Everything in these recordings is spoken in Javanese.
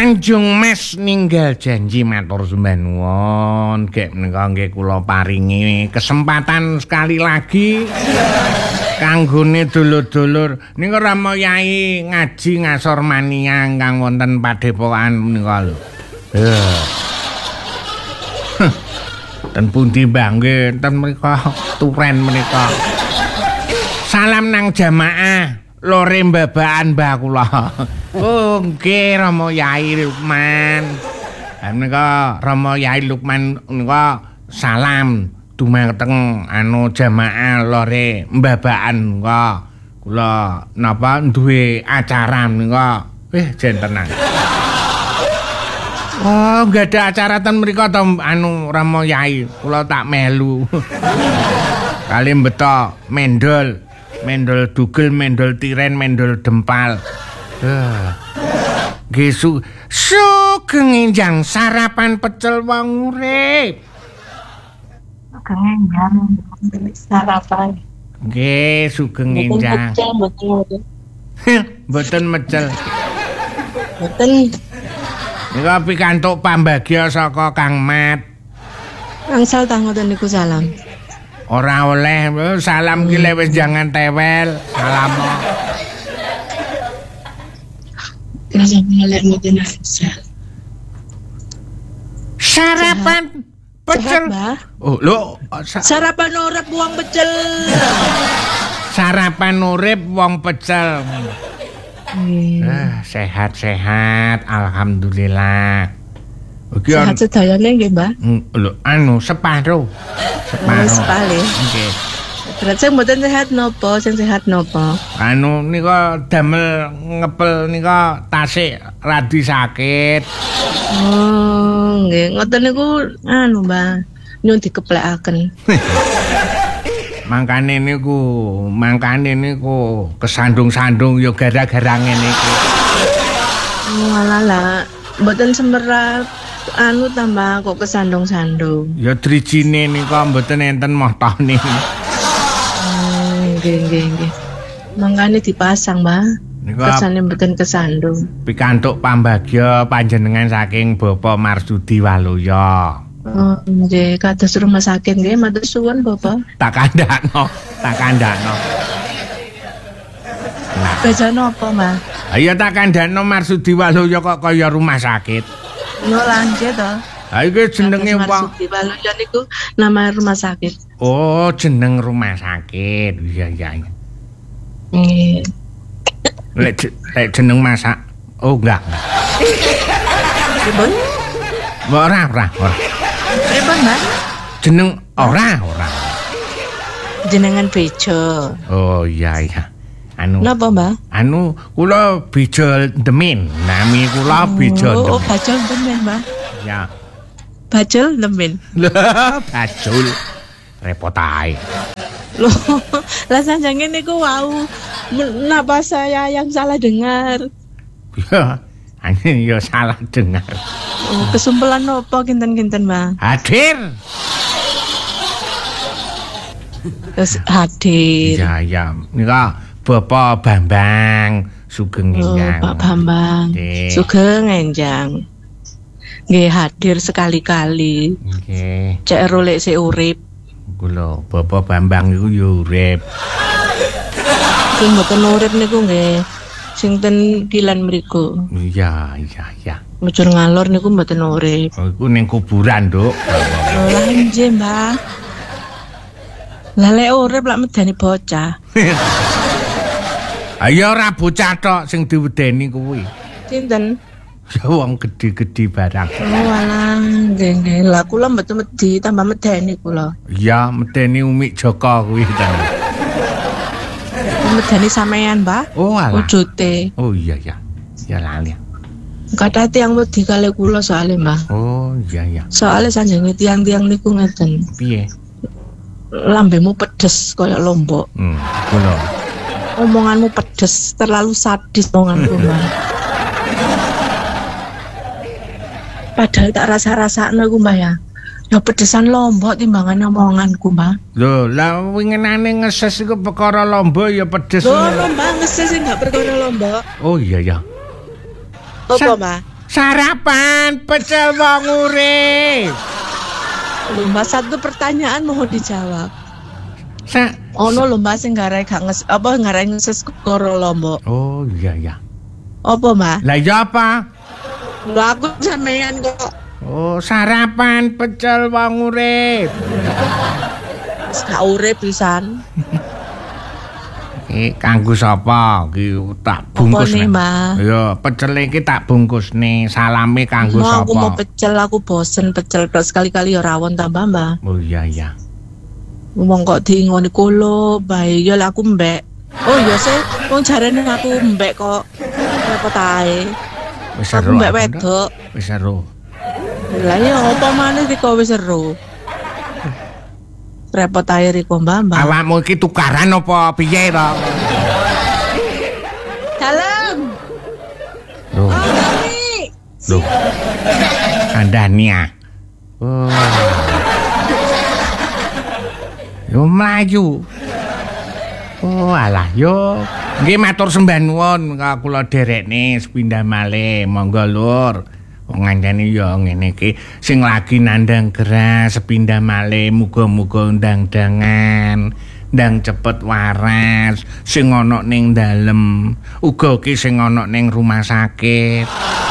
Kanjeng Mas ninggal janji matur sembah nuwun. Gek menika nggih kula paringi kesempatan sekali lagi kanggone dulur-dulur nika Rama Yai ngaji ngasor mania ingkang wonten padepokan menika lho. Ten pundi mbah nggih ten mriku turen menika. Salam nang jamaah lore mbabaan mbah kula. Oh nggih Rama Yai Lukman. Menika Rama Yai Lukman menika salam dumateng jamaah lore mbabaan kula napa duwe acara menika jen tenang. Oh, nggak ada acara ten mriku to Rama Yai, kula tak melu. Kali beto mendol dugel, mendol tiren, mendol dempal. Nggih sugeng enjang sarapan pecel wong urip. Sugeng enjang sarapan. Nggih sugeng enjang. Mboten mecel. Mboten. Nika pikantuk pambagya saka Kang Mat. Angsal tah ngoten niku salam. Ora oleh salam ki wis jangan tewel. Salam. Sarapan pecel. Oh, lho, sarapan urip wong pecel. Sarapan urip wong pecel. Sehat-sehat, alhamdulillah. Sehat sedayane nggih, Mbah? Lho, separuh. Sepale. Nggih. Berarti mboten sehat napa, sing sehat napa? Nika damel ngepel nika tasik radi sakit. Oh, nggih. Ngoten niku Mbah, nyun dikeplekaken. Mangkane niku kesandung-sandung ya gara-gara ngene iki. Walah, mboten semerap tambah kok kesandung-sandung. Ya drijine nika mboten enten mohtone. Nggih. Mangkane dipasang, Mbah. Kesane mboten kesandung. Pikantuk pambagya panjenengan saking Bapak Marsudi Waluya. Oh, nggih, kados rumah sakit nggih, matur suwun Bapak. Tak kandhakno. Bejane apa, Mbah? Ayo tak kandhakno Marsudi Waluya kok kaya rumah sakit. No lanjut to. Ha iki jenenge wong Marsudi Waluya niku nama rumah sakit. Oh, jeneng rumah sakit. Iya. Nggih. Lek jeneng masak. Oh, enggak. Pripun? Ora. Pripun, Mbak? Jeneng ora. Jenengan bejo. Oh iya. Napa, Mbak? Kula bejo Demin. Nami kula bejo Demin. Oh, bajul Demin, Mbak. Ya. Bajul Demin. Lah, bajul. Repot ae. Loh, lah sanjange niku wau. Napa saya yang salah dengar? Ya, ya salah dengar. Oh, kesumpelan apa kinten-kinten, Mbak? Hadir. Terus hadir. Ya. Nika Bapak Bambang Sugeng Enjang. Pak Bambang. Sugeng Enjang. Nggih hadir sekali-kali. Nggih. Cek rolek sik urip. Kula Bapak Bambang iku ya urip. Sing mboten urip niku nggih sing ten kilan mriku. Iya. Mujur ngalor niku mboten urip. Oh, iku ning kuburan, Nduk. Lah nggih, Mbah. Lah lek urip lak medani bocah. Ayo ora bocah tok sing diwedeni kuwi. Sinten? Ya wong gedhe-gedhe barang. Oh alah, nggih. Lah kula mboten medhi, tambah medeni kula. Iya, medeni Umi Joko kuwi ta. Medeni sampean, Mbah. Oh alah. Wujute. Oh iya. Ya lali. Kathah tiyang wedi kalih kula soalé, Mbah. Oh iya. Soalé sanjenge tiyang-tiyang niku ngeten. Piye? Lambemu pedes kaya lombok. Kula. Omonganmu pedes, terlalu sadis omonganku, Mbah. Padahal tak rasa-rasakno ku, Mbah ya. Ya pedesan lombok timbangan omonganku, Mbah. Lho, lah winginane ngeses iku perkara lombok ya pedes. Lho, Mbah ngeses sing gak perkara lombok. Oh iya. Apa, Mbah? Sarapan pecel wong urip. Lho Mas, satu pertanyaan mohon dijawab. Sa Ono lho Mas sing ngarai ngeses karo Lombok. Oh iya. Apa Mas? Lah iya apa? Lho aku sampean kok. Oh, sarapan pecel wong urip. Wis gak urip pisan. Kanggo sapa? Ki tak bungkus. Apa nih, Mbak? Ya, pecel iki tak bungkus nih. Salame kanggo Mau sapa? aku mau pecel, aku bosen pecel sekali-kali ya rawon tambah Mbak. Oh iya. Ngomong kok diingoni kulo, bae ya lah aku mbek. Oh iya sih, wong jarene aku mbek kok. Repot ae. Wis Aku seru. mbek wedok. Wis seru. Lah ya apa maneh iki kok wis seru. Repot ae riko Mbak. Awakmu iki tukaran apa piye to? Dalam. Loh, loh. Kandhani ah. Oh. Yo mlayu. Oh alah yo. Nggih matur sembah nuwun kula derekne sepindhah malih. Monggo Lur. Wong ngancani ya ngene iki sing lagi nandang gerah sepindah malih muga-muga ndang-dangan ndang cepet waras sing ana ning dalem uga ki sing ana ning rumah sakit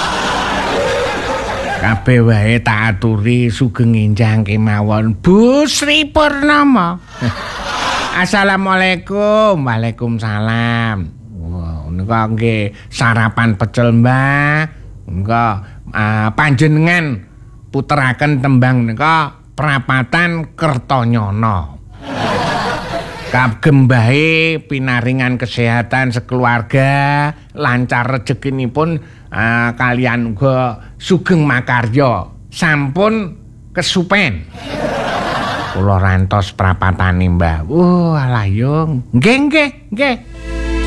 kabeh wae tak aturi sugeng enjang kemawon Bu Sri Purnama. Assalamualaikum. Waalaikumsalam. Wow, nika nggih sarapan pecel Mbah. Nika panjenengan puteraken tembang nika Prapatan Kertanyana. Kagem bae pinaringan kesehatan sekeluarga, lancar rezekinipun kalian uga sugeng makarya. Sampun kesupen. Kula rantos prapatane Mbah. Alah yo. Nggih.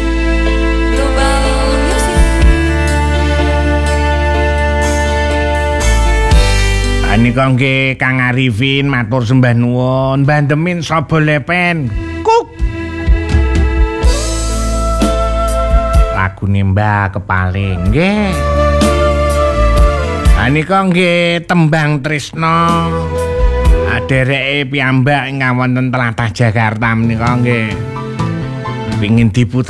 Nika nggih Kang Arifin matur sembah nuwun bandemin Sobo Lepen kuk lagune Mbah Kepaling nggih. Nika nggih tembang Trisno dereke piyambak ing wonten tlatah Jakarta menika nggih pengin diputer